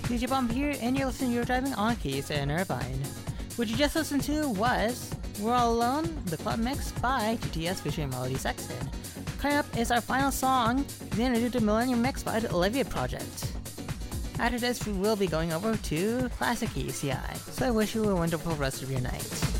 DJ Bomb here, and you're listening to You're Driving on Keys in Irvine. What you just listened to was We're All Alone, the club mix by GTS featuring Melody Sexton. Coming up is our final song, the Interlude Millennium Mix by the Olivia Project. After this, we will be going over to Classic ECI, so I wish you a wonderful rest of your night.